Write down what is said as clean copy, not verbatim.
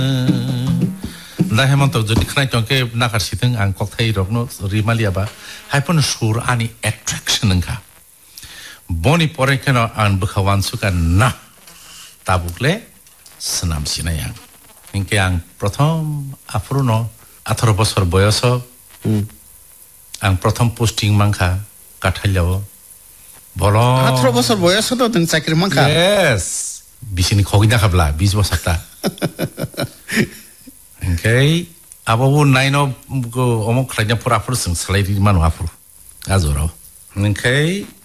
나 해먼터 저기 크나이 정게 나가시든 안 칵테일로는 리말리아바 하이폰 수르 아니 attraction인가 보니 포레케나 안 부카완수가 나 따북래 스남시나양 인게 양 프로톰 앞으로노 아토로버서 보여서 ang prothom posting mangka kathalyaw bolong 아트로버서 보여서도 등 চাকরি 망카 yes bisini khogina khabla 20 বছর ta okay ababu naino ko omok khlanya pura pur sing salary manu apur azoro okay